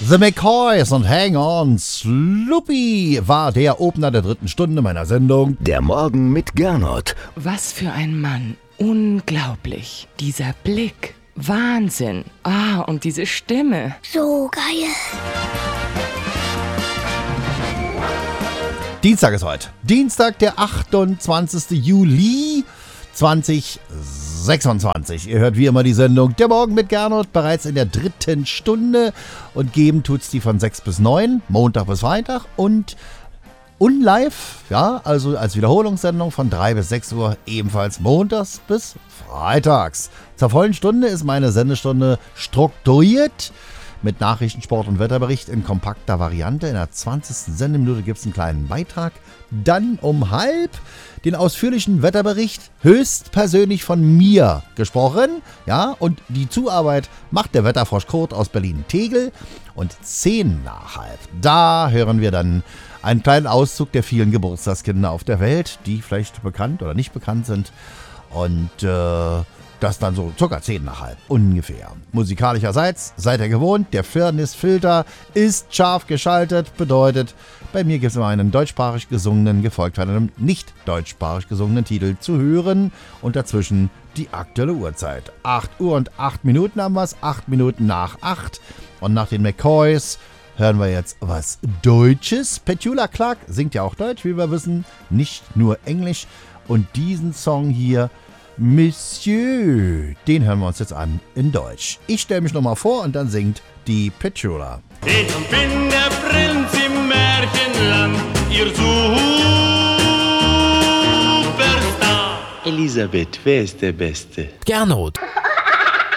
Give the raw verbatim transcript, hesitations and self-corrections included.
The McCoys und Hang On Sloopy war der Opener der dritten Stunde meiner Sendung. Der Morgen mit Gernot. Was für ein Mann. Unglaublich. Dieser Blick. Wahnsinn. Ah, und diese Stimme. So geil. Dienstag ist heute. Dienstag, der achtundzwanzigster Juli zweitausendsechsundzwanzig. Ihr hört wie immer die Sendung Der Morgen mit Gernot bereits in der dritten Stunde. Und geben tut's die von sechs bis neun, Montag bis Freitag. Und unlive, ja, also als Wiederholungssendung von drei bis sechs Uhr, ebenfalls montags bis freitags. Zur vollen Stunde ist meine Sendestunde strukturiert mit Nachrichten, Sport und Wetterbericht in kompakter Variante. In der zwanzigsten Sendeminute gibt es einen kleinen Beitrag. Dann um halb den ausführlichen Wetterbericht, höchstpersönlich von mir gesprochen. Ja, und die Zuarbeit macht der Wetterfrosch Kurt aus Berlin-Tegel. Und zehn nach halb, da hören wir dann einen kleinen Auszug der vielen Geburtstagskinder auf der Welt, die vielleicht bekannt oder nicht bekannt sind. Und äh, das dann so circa zehn nach halb ungefähr. Musikalischerseits seid ihr gewohnt, der Firnis-Filter ist scharf geschaltet, bedeutet, bei mir gibt es immer einen deutschsprachig gesungenen, gefolgt von einem nicht deutschsprachig gesungenen Titel zu hören und dazwischen die aktuelle Uhrzeit. acht Uhr und acht Minuten haben wir es, acht Minuten nach acht. Und nach den McCoys hören wir jetzt was Deutsches. Petula Clark singt ja auch Deutsch, wie wir wissen, nicht nur Englisch. Und diesen Song hier, Monsieur, den hören wir uns jetzt an in Deutsch. Ich stelle mich nochmal vor und dann singt die Petula. Ich bin der Prinz im Märchenland, ihr Superstar. Elisabeth, wer ist der Beste? Gernot.